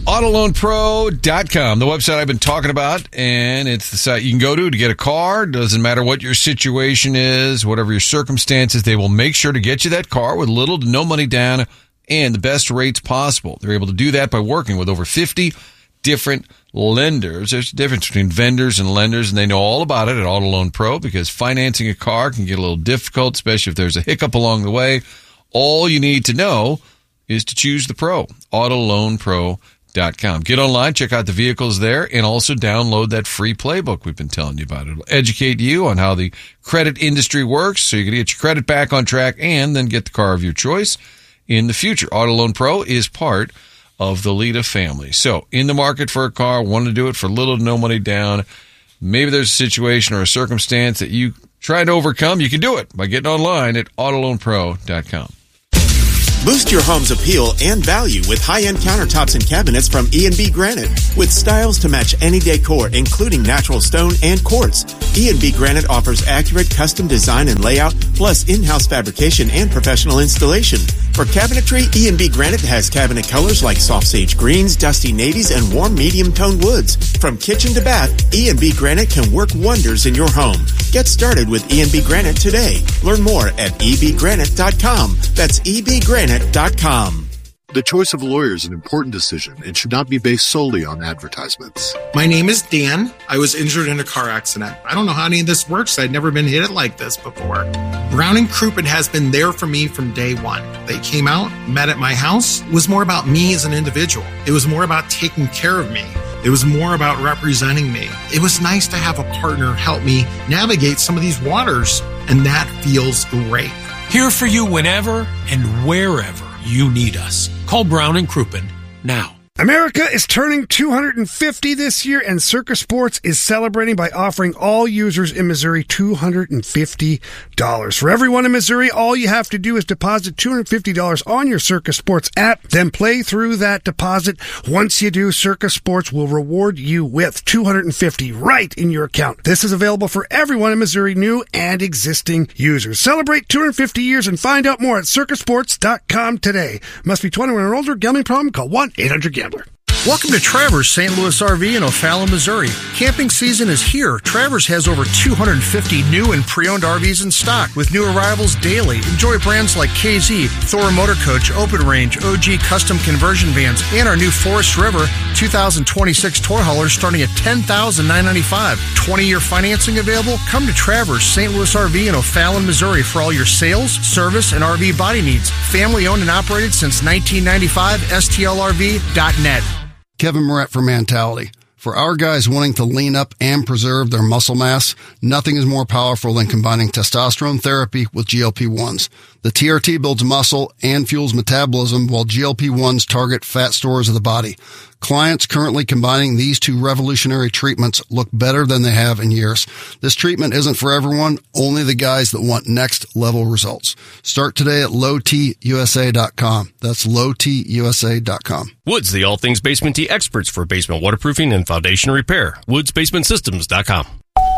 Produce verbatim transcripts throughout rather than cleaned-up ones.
auto loan pro dot com, the website I've been talking about, and it's the site you can go to to get a car. Doesn't matter what your situation is, whatever your circumstances, they will make sure to get you that car with little to no money down and the best rates possible. They're able to do that by working with over fifty different lenders. There's a difference between vendors and lenders, and they know all about it at Auto Loan Pro, because financing a car can get a little difficult, especially if there's a hiccup along the way. All you need to know is to choose the pro, auto loan pro dot com. Get online, check out the vehicles there, and also download that free playbook we've been telling you about. It'll educate you on how the credit industry works, so you can get your credit back on track and then get the car of your choice in the future. Auto Loan Pro is part of the Lita family. So, in the market for a car, want to do it for little to no money down. Maybe there's a situation or a circumstance that you try to overcome. You can do it by getting online at auto loan pro dot com. Boost your home's appeal and value with high-end countertops and cabinets from E and B Granite. With styles to match any decor, including natural stone and quartz, E and B Granite offers accurate custom design and layout, plus in-house fabrication and professional installation. For cabinetry, E and B Granite has cabinet colors like soft sage greens, dusty navies, and warm medium-toned woods. From kitchen to bath, E and B Granite can work wonders in your home. Get started with E and B Granite today. Learn more at e b granite dot com. That's e b granite dot com. The choice of a lawyer is an important decision and should not be based solely on advertisements. My name is Dan. I was injured in a car accident. I don't know how any of this works. I'd never been hit like this before. Brown and Crouppen has been there for me from day one. They came out, met at my house. It was more about me as an individual. It was more about taking care of me. It was more about representing me. It was nice to have a partner help me navigate some of these waters, and that feels great. Here for you whenever and wherever you need us. Call Brown and Crouppen now. America is turning two hundred fifty this year, and Circus Sports is celebrating by offering all users in Missouri two hundred fifty dollars. For everyone in Missouri, all you have to do is deposit two hundred fifty dollars on your Circus Sports app, then play through that deposit. Once you do, Circus Sports will reward you with two hundred fifty dollars right in your account. This is available for everyone in Missouri, new and existing users. Celebrate two hundred fifty years and find out more at circus sports dot com today. Must be twenty-one or older. Gambling problem? Call one eight hundred gambler. Welcome to Travers Saint Louis R V in O'Fallon, Missouri. Camping season is here. Travers has over two hundred fifty new and pre-owned R Vs in stock with new arrivals daily. Enjoy brands like K Z, Thor Motor Coach, Open Range, O G Custom Conversion Vans, and our new Forest River two thousand twenty-six toy haulers starting at ten thousand nine hundred ninety-five dollars. twenty-year financing available? Come to Travers Saint Louis R V in O'Fallon, Missouri for all your sales, service, and R V body needs. Family owned and operated since nineteen ninety-five. S T L R V dot net. Kevin Moret for Mentality. For our guys wanting to lean up and preserve their muscle mass, nothing is more powerful than combining testosterone therapy with G L P ones. The T R T builds muscle and fuels metabolism, while G L P ones target fat stores of the body. Clients currently combining these two revolutionary treatments look better than they have in years. This treatment isn't for everyone, only the guys that want next level results. Start today at low t u s a dot com. That's low t u s a dot com. Woods, the all things basement tea experts for basement waterproofing and foundation repair. woods basement systems dot com.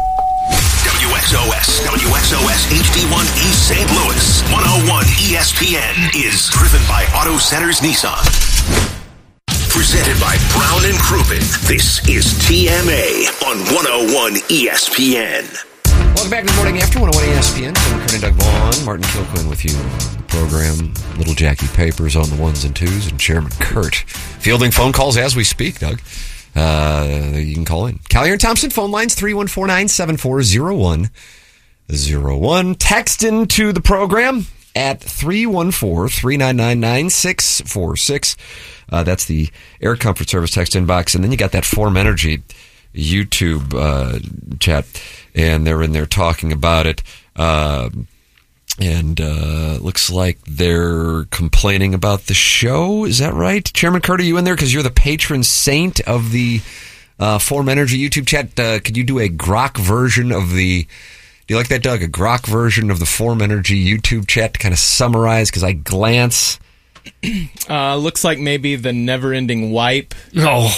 W X O S, W X O S H D one East Saint Louis, one oh one E S P N is driven by Auto Centers Nissan. Presented by Brown and Crouppen. This is T M A on one oh one E S P N. Welcome back to the Morning After, one oh one E S P N. Tim Kernan, Doug Vaughn, Martin Kilquin with you on the program. Little Jackie Papers on the ones and twos, and Chairman Kurt fielding phone calls as we speak, Doug. Uh, you can call in. Collier and Thompson phone lines, three one four nine seven four zero one zero one. Text into the program at three one four three nine nine nine six four six. Uh, that's the Air Comfort Service text inbox. And then you got that Form Energy YouTube uh, chat, and they're in there talking about it. Uh, and uh, looks like they're complaining about the show. Is that right? Chairman Kurt, are you in there? Because you're the patron saint of the uh, Form Energy YouTube chat. Uh, could you do a grok version of the... Do you like that, Doug? A grok version of the Form Energy YouTube chat to kind of summarize? Because I glance... Uh, looks like maybe the never-ending wipe. Oh.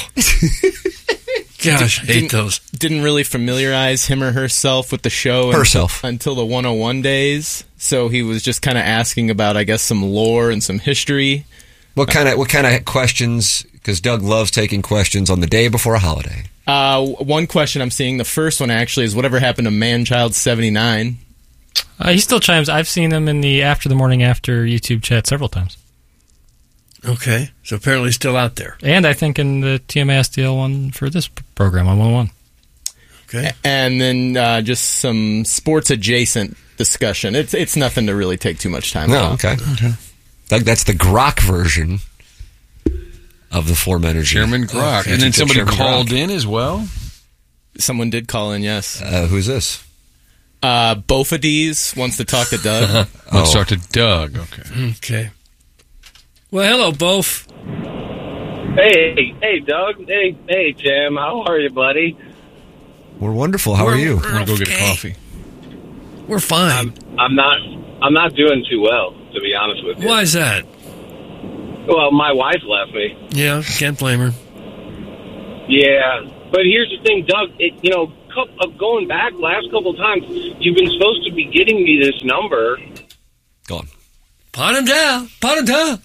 Gosh, I hate didn't, those. Didn't really familiarize him or herself with the show herself. Until, until the one oh one days. So he was just kind of asking about, I guess, some lore and some history What kind of what kind of questions? Because Doug loves taking questions on the day before a holiday. Uh, one question I'm seeing, the first one actually, is whatever happened to Man-Child seventy-nine? Uh, he still chimes. I've seen him in the After the Morning After YouTube chat several times. Okay, so apparently he's still out there. And I think in the T M A S D L one for this program on one oh one. Okay. And then uh, just some sports-adjacent discussion. It's it's nothing to really take too much time No, about. okay. okay. Doug, that's the Grok version of the Form Energy. Chairman Grok. Okay. And then somebody Chairman called Grok. in as well? Someone did call in, yes. Uh, who's this? Uh, Bofades wants to talk to Doug. Let's talk to Doug. Okay. Okay. Well, hello, Bof. Hey, hey, Doug. Hey, hey, Tim. How are you, buddy? We're wonderful. How We're- are you? we're I'm going to go get a okay. coffee. We're fine. I'm not. I'm not doing too well, to be honest with you. Why is that? Well, my wife left me. Yeah, can't blame her. Yeah, but here's the thing, Doug. It, you know, cou- uh, going back last couple of times, you've been supposed to be getting me this number. Go on. Pot him down. Pot him down.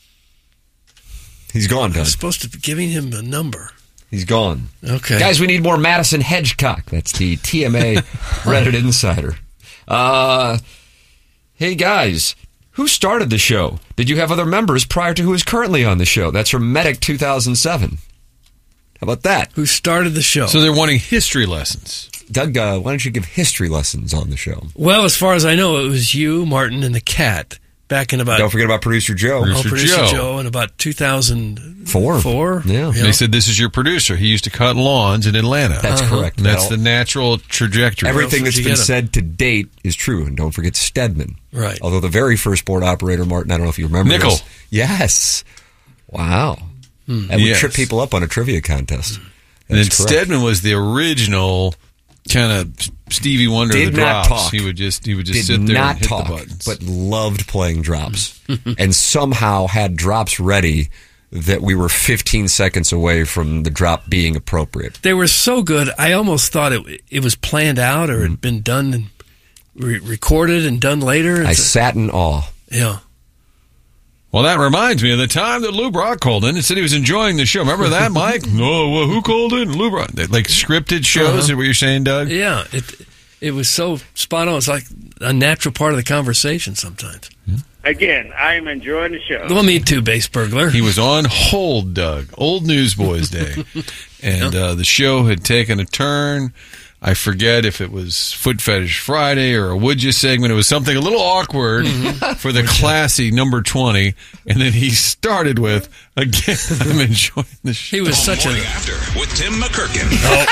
He's gone, I'm Doug. supposed to be giving him a number. He's gone. Okay. Guys, we need more Madison Hedgecock. That's the T M A Reddit Insider. Uh, hey, guys. Who started the show? Did you have other members prior to who is currently on the show? That's from Medic two thousand seven. How about that? Who started the show? So they're wanting history lessons. Doug, uh, why don't you give history lessons on the show? Well, as far as I know, it was you, Martin, and the cat back in about... Don't forget about Producer Joe. Oh, Producer Producer Joe. Joe in about two thousand Four. Four? Yeah. They said this is your producer. He used to cut lawns in Atlanta. That's Uh-huh. correct. And that's That'll- the natural trajectory. Everything else that's did you been get him? said to date is true. And don't forget Stedman. Right. Although the very first board operator, Martin, I don't know if you remember Nickel. this. Yes. Wow. And we Yes. trip people up on a trivia contest. And then That's correct. Stedman was the original kind of Stevie Wonder Did of the not drops. talk. He would just he would just Did sit there not and hit talk, the buttons. but loved playing drops. And somehow had drops ready that we were fifteen seconds away from the drop being appropriate. They were so good, I almost thought it it was planned out or had been done and re- recorded and done later. I It's a- sat in awe. yeah. Well, that reminds me of the time that Lou Brock called in and said he was enjoying the show. Remember that, Mike? No, well, who called in? Lou Brock. Like scripted shows, Uh-huh. is what you're saying, Doug? Yeah, it it was so spot on. It's like a natural part of the conversation sometimes. Again, I'm enjoying the show. Well, me too, Base Burglar. He was on hold, Doug. Old Newsboys Day. And uh, the show had taken a turn. I forget if it was Foot Fetish Friday or a Would You segment. It was something a little awkward for the classy number twenty. And then he started with, again, I'm enjoying the show. He was such a After with Tim McCurkin.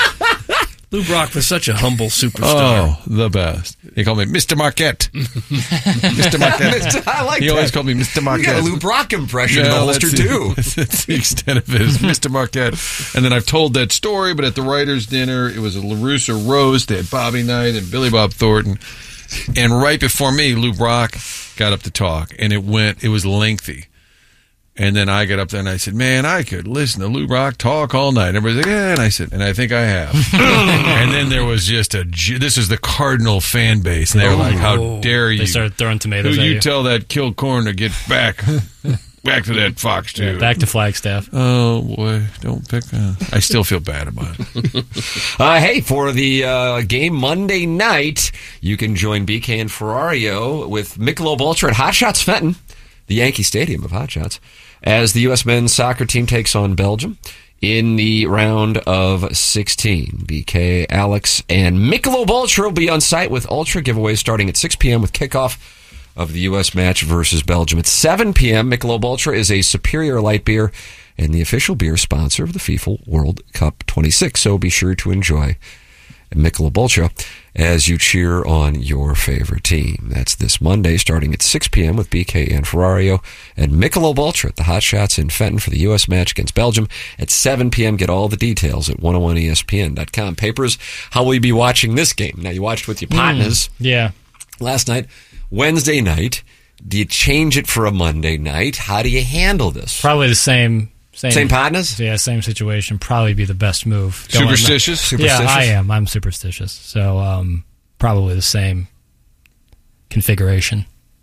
Lou Brock was such a humble superstar. Oh, the best. He called me Mister Marquette. Mister Marquette. I like He that. always called me Mister You Marquette. got a Lou Brock impression in Yeah, the holster, that's the- too. That's the extent of it, is Mister Marquette. And then I've told that story, but at the writer's dinner, it was a LaRussa roast. They had Bobby Knight and Billy Bob Thornton. And right before me, Lou Brock got up to talk, and it went, it was lengthy. And then I got up there and I said, man, I could listen to Lou Brock talk all night. And everybody's like, yeah. And I said, and I think I have. And then there was just a, this is the Cardinal fan base. And they were like, how dare you? They started throwing tomatoes Who at you you. tell that killed corn to get back, back to that Fox too. Yeah, back to Flagstaff. Oh boy, don't pick. Uh, I still feel bad about it. Uh, hey, for the uh, game Monday night, you can join B K and Ferrario with Michelob Ultra at Hot Shots Fenton, the Yankee Stadium of Hot Shots, as the U S men's soccer team takes on Belgium in the round of sixteen. B K, Alex, and Michelob Ultra will be on site with Ultra giveaways starting at six p.m. with kickoff of the U S match versus Belgium. At seven p.m., Michelob Ultra is a superior light beer and the official beer sponsor of the FIFA World Cup twenty-six, so be sure to enjoy Michelob Ultra as you cheer on your favorite team. That's this Monday starting at six p.m. with B K and Ferrario and Michelob Ultra at the Hot Shots in Fenton for the U S match against Belgium at seven p.m. Get all the details at one oh one E S P N dot com. Papers, how will you be watching this game? Now, you watched with your partners Mm, yeah. last night. Wednesday night, do you change it for a Monday night? How do you handle this? Probably the same. Same, Same partners? Yeah, same situation. Probably be the best move. Don't let- Superstitious? Superstitious? Yeah, I am. I'm superstitious. So um, probably the same configuration.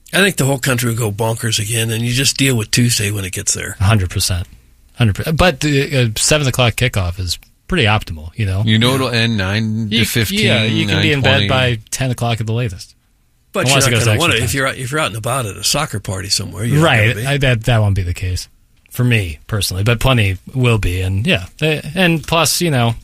I think the whole country will go bonkers again, and you just deal with Tuesday when it gets there. one hundred percent. one hundred percent. But the uh, seven o'clock kickoff is pretty optimal, you know? You know it'll end nine You- to fifteen. Yeah, you can be in bed nine twenty. by ten o'clock at the latest. But Unless you're it not goes going to extra want to time. if you're out, if you're out and about at a soccer party somewhere. You're not Right. gonna be. I, that that won't be the case for me personally, but plenty will be, and yeah, Eh, and plus, you know,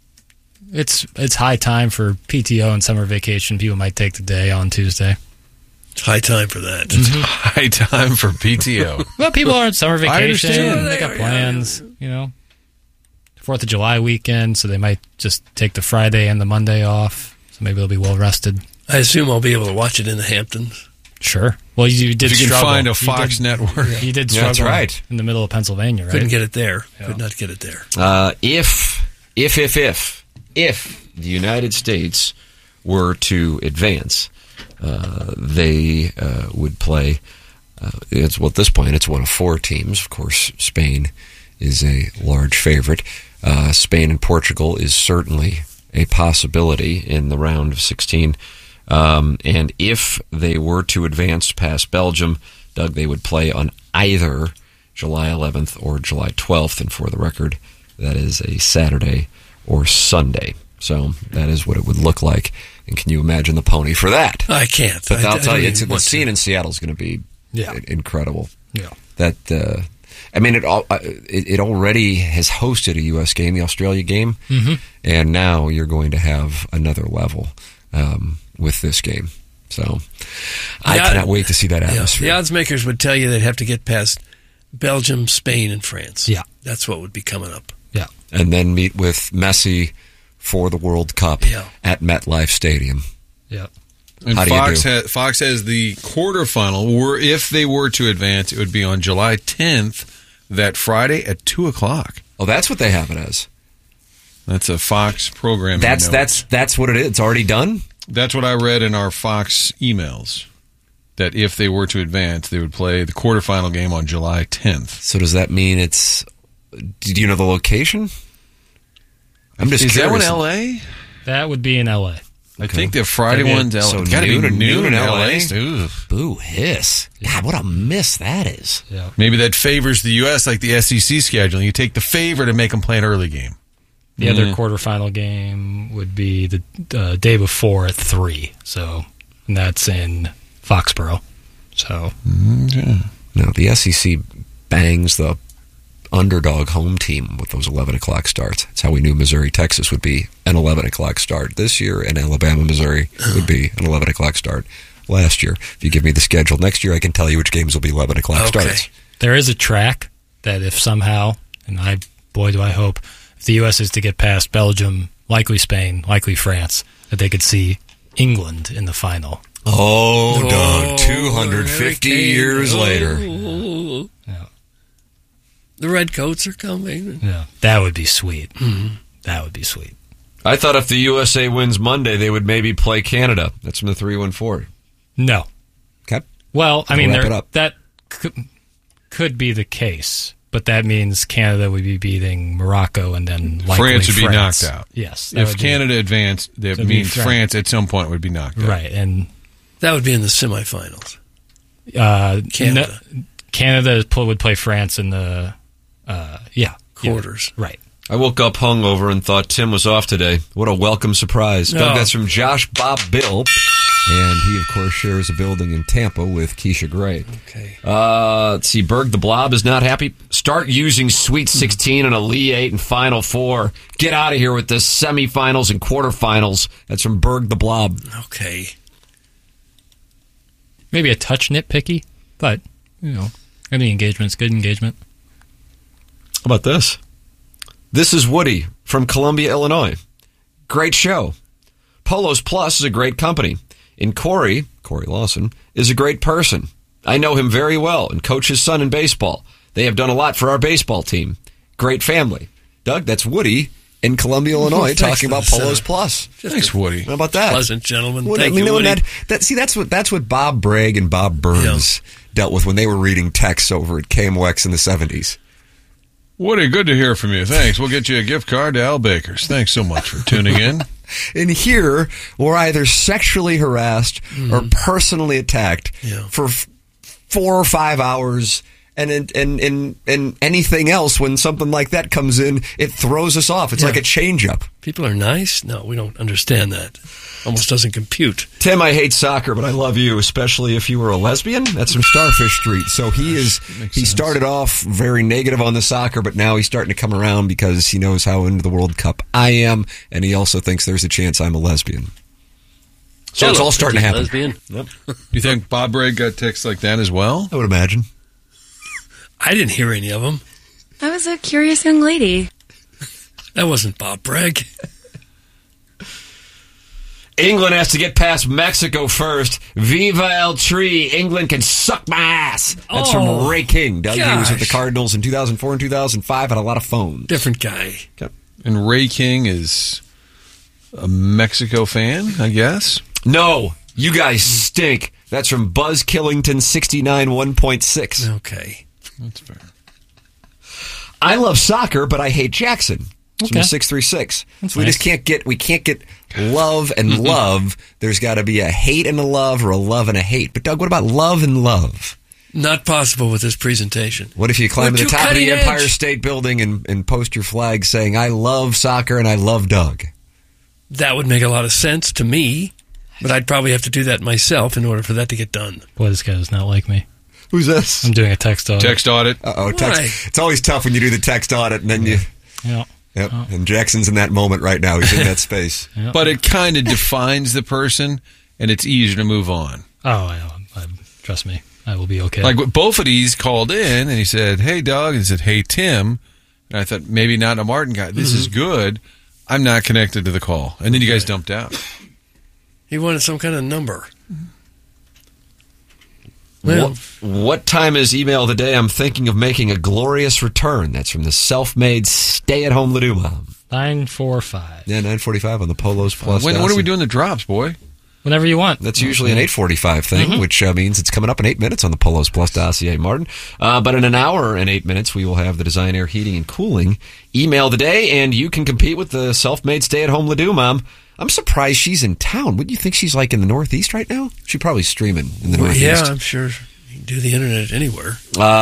it's it's high time for P T O and summer vacation. People might take the day on Tuesday. It's high time for that. It's high time for P T O. Well, people are on summer I vacation. understand. They got plans, you know. Fourth of July weekend, so they might just take the Friday and the Monday off. So maybe they'll be well rested. I assume I'll be able to watch it in the Hamptons. Sure. Well, you, you did. If you can struggle. find a You Fox did- network. You did Yeah, struggle. that's right. In the middle of Pennsylvania, right? Couldn't get it there. Yeah. Could not get it there. Uh, if, if, if, if, if the United States were to advance, uh, they uh, would play. Uh, it's well, at this point, it's one of four teams. Of course, Spain is a large favorite. Uh, Spain and Portugal is certainly a possibility in the round of sixteen. Um, and if they were to advance past Belgium, Doug, they would play on either July eleventh or July twelfth. And for the record, that is a Saturday or Sunday. So that is what it would look like. And can you imagine the pony for that? I can't. But I, I'll I tell don't you, even it's, the want to. scene in Seattle is going to be Yeah. incredible. Yeah. That uh, I mean, it, all, uh, it it already has hosted a U S game, the Australia game, Mhm. and now you're going to have another level um, with this game. So I The odd- cannot wait to see that Yeah, atmosphere. the odds makers would tell you they'd have to get past Belgium, Spain, and France. Yeah. That's what would be coming up. Yeah. And then meet with Messi for the World Cup Yeah. at MetLife Stadium. Yeah. And How do you Fox, do? ha- Fox has the quarterfinal, where if they were to advance, it would be on July tenth, that Friday at two o'clock. Oh, that's what they have it as. That's a Fox program. That's that's that's what it is. It's already done. That's what I read in our Fox emails. That if they were to advance, they would play the quarterfinal game on July tenth. So does that mean it's? Do you know the location? I'm just Is curious. that one L A? That would be in L A. I think the Friday That'd be- one's L A. So It's gotta be noon, noon in L A. Ugh. Boo hiss! God, what a miss that is. Yeah. Maybe that favors the U S like the S E C scheduling. You take the favor to make them play an early game. The other Mm. quarterfinal game would be the uh, day before at three. So, and that's in Foxborough. So, No, the S E C bangs the underdog home team with those eleven o'clock starts. That's how we knew Missouri, Texas would be an eleven o'clock start this year, and Alabama, Missouri would be an eleven o'clock start last year. If you give me the schedule next year, I can tell you which games will be eleven o'clock Okay. starts. there is a track that if somehow, and I, boy, do I hope, if the U S is to get past Belgium, likely Spain, likely France, that they could see England in the final. Oh, Oh, Doug, two hundred fifty Hurricane. years Oh. later. Yeah. The Redcoats are coming. Yeah. That would be sweet. Mm-hmm. That would be sweet. I thought if the U S A wins Monday, they would maybe play Canada. That's from the three one four. No. Okay. Well, I We'll mean, wrap there- it up. that could, could be the case, but that means Canada would be beating Morocco and then likely France would be France. knocked out. Yes. that If would be- Canada advanced, that That'd be means France. France at some point would be knocked out. Right, and That would be in the semifinals. uh, Canada. no- Canada pl- would play France in the uh, yeah Quarters. yeah, right. I woke up hungover and thought Tim was off today. What a welcome surprise. No. Doug, that's from Josh Bob Bill. And he, of course, shares a building in Tampa with Keisha Gray. Okay. Uh, let's see. Berg the Blob is not happy. Start using Sweet sixteen and Elite eight and Final Four. Get out of here with the semifinals and quarterfinals. That's from Berg the Blob. Okay. Maybe a touch nitpicky, but you know, any engagement's good engagement. How about this? This is Woody from Columbia, Illinois. Great show. Polos Plus is a great company. And Corey, Corey Lawson, is a great person. I know him very well and coach his son in baseball. They have done a lot for our baseball team. Great family. Doug, that's Woody in Columbia, Illinois, Thanks talking to about the Polos center. Plus. Thanks, Woody. How about that? Pleasant gentleman. What- Thank I mean, you, when Woody. that, that, see, that's what that's what Bob Bragg and Bob Burns dealt with when they were reading texts over at K M O X in the seventies. Woody, good to hear from you. Thanks. We'll get you a gift card to Al Baker's. Thanks so much for tuning in. In here, we're either sexually harassed mm. or personally attacked yeah. for f- four or five hours. And in, and, and, and anything else, when something like that comes in, it throws us off. It's yeah. like a change-up. People are nice? No, we don't understand that. Almost doesn't compute. Tim, I hate soccer, but I love you, especially if you were a lesbian. That's from Starfish Street. So he is. He sense. started off very negative on the soccer, but now he's starting to come around because he knows how into the World Cup I am, and he also thinks there's a chance I'm a lesbian. So Hello, it's all starting to happen. Lesbian. Yep. Do you think Bob Bragg got texts like that as well? I would imagine. I didn't hear any of them. I was a curious young lady. That wasn't Bob Bragg. England has to get past Mexico first. Viva El Tri. England can suck my ass. That's oh, from Ray King. Doug, gosh. he was with the Cardinals in two thousand four and two thousand five. Had a lot of phones. Different guy. Okay. And Ray King is a Mexico fan, I guess? No. You guys stink. That's from Buzz Killington sixty-nine one point six. Okay. That's fair. I love soccer, but I hate Jackson. It's Okay. from six three six. That's So we nice. just can't get we can't get love and love. There's got to be a hate and a love, or a love and a hate. But Doug, what about love and love? Not possible with this presentation. What if you climb We're to the too top of the cutting Empire edge. State Building and, and post your flag saying, I love soccer and I love Doug? That would make a lot of sense to me, but I'd probably have to do that myself in order for that to get done. Boy, this guy does not like me. Who's this? I'm doing a text audit. Text audit. Uh-oh, text. Why? It's always tough when you do the text audit and then you... Yeah. Yep. And Jackson's in that moment right now. He's in that space. Yeah. But it kind of defines the person, and it's easier to move on. Oh, I, I, trust me. I will be okay. Like both of these called in, and he said, hey, Doug, and he said, hey, Tim. And I thought, maybe not a Martin guy. This Mm-hmm. is good. I'm not connected to the call. And then you guys dumped out. He wanted some kind of number. Well, What, what time is email of the day? I'm thinking of making a glorious return. That's from the self-made stay-at-home Ladue mom. nine four five. Yeah, nine forty-five on the Polos Plus. When, when are we doing the drops, boy? Whenever you want. That's usually an eight forty-five thing, Mm-hmm. which uh, means it's coming up in eight minutes on the Polos Plus dossier, Martin. Uh, but in an hour and eight minutes, we will have the Design Air Heating and Cooling email of the day, and you can compete with the self-made stay-at-home Ladue mom. I'm surprised she's in town. Wouldn't you think she's like in the Northeast right now? She's probably streaming in the well, Northeast. yeah, I'm sure you can do the internet anywhere.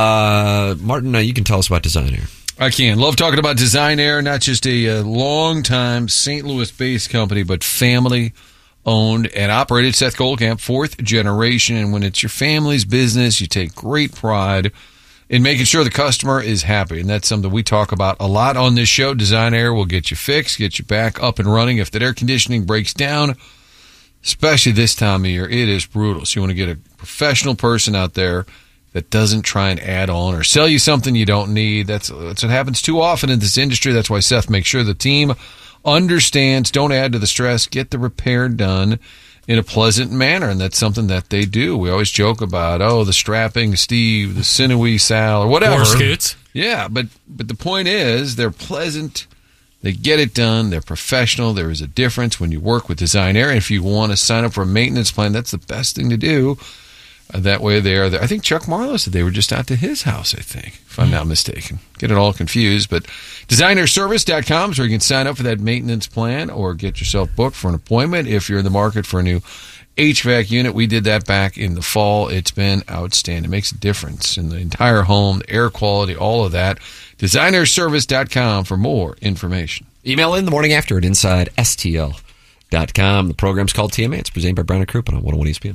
Uh, Martin, uh, you can tell us about Design Air. I can. Love talking about Design Air, not just a uh, long-time Saint Louis-based company, but family-owned and operated. Seth Goldcamp, fourth generation. And when it's your family's business, you take great pride in making sure the customer is happy. And that's something we talk about a lot on this show. Design Air will get you fixed, get you back up and running. If that air conditioning breaks down, especially this time of year, it is brutal. So you want to get a professional person out there that doesn't try and add on or sell you something you don't need. That's, that's what happens too often in this industry. That's why Seth makes sure the team understands, don't add to the stress, get the repair done in a pleasant manner. And that's something that they do. We always joke about, oh, the strapping Steve, the sinewy Sal, or whatever. Or Scoots. Yeah, but, but the point is they're pleasant. They get it done. They're professional. There is a difference when you work with Design Air. And if you want to sign up for a maintenance plan, that's the best thing to do. Uh, that way they are there. I think Chuck Marlowe said they were just out to his house, I think, if I'm not mistaken. Get it all confused. But design air service dot com is where you can sign up for that maintenance plan or get yourself booked for an appointment if you're in the market for a new H V A C unit. We did that back in the fall. It's been outstanding. It makes a difference in the entire home, the air quality, all of that. design air service dot com for more information. Email in the morning after at inside S T L dot com. The program's called T M A. It's presented by Brown and Crouppen on one oh one E S P N.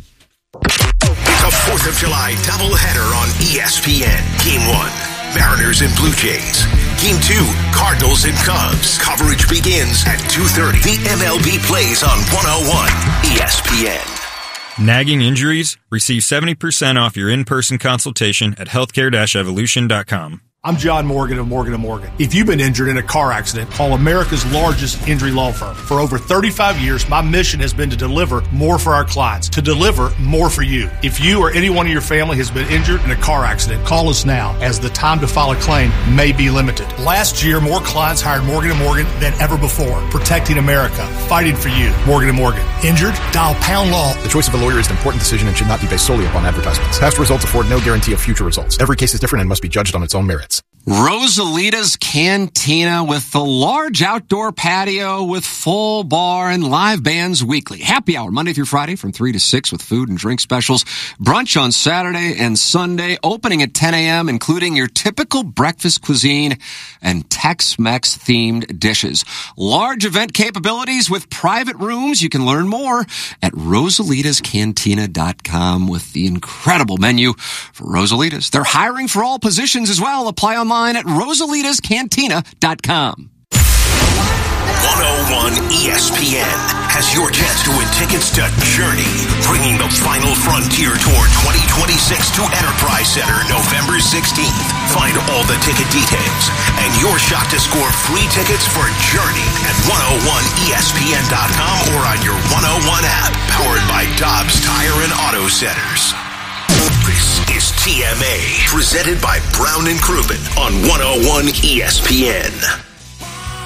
It's a fourth of July doubleheader on E S P N. Game one, Mariners and Blue Jays. Game two, Cardinals and Cubs. Coverage begins at two thirty. The M L B plays on one oh one E S P N. Nagging injuries? Receive seventy percent off your in-person consultation at healthcare dash evolution dot com. I'm John Morgan of Morgan and Morgan. If you've been injured in a car accident, call America's largest injury law firm. For over thirty-five years, my mission has been to deliver more for our clients, to deliver more for you. If you or anyone in your family has been injured in a car accident, call us now, as the time to file a claim may be limited. Last year, more clients hired Morgan and Morgan than ever before, protecting America, fighting for you. Morgan and Morgan. Injured? Dial pound law. The choice of a lawyer is an important decision and should not be based solely upon advertisements. Past results afford no guarantee of future results. Every case is different and must be judged on its own merits. Rosalita's Cantina with the large outdoor patio with full bar and live bands weekly. Happy hour Monday through Friday from three to six with food and drink specials. Brunch on Saturday and Sunday, opening at ten a.m., including your typical breakfast cuisine and Tex-Mex themed dishes. Large event capabilities with private rooms. You can learn more at rosalitas cantina dot com with the incredible menu for Rosalitas. They're hiring for all positions as well. Apply online at rosalitas cantina dot com. one oh one E S P N has your chance to win tickets to Journey, bringing the final frontier tour twenty twenty-six to Enterprise Center November sixteenth. Find all the ticket details and your shot to score free tickets for Journey at one oh one E S P N dot com or on your one oh one app, powered by Dobbs Tire and Auto Centers. This is T M A, presented by Brown and Crouppen on one oh one E S P N.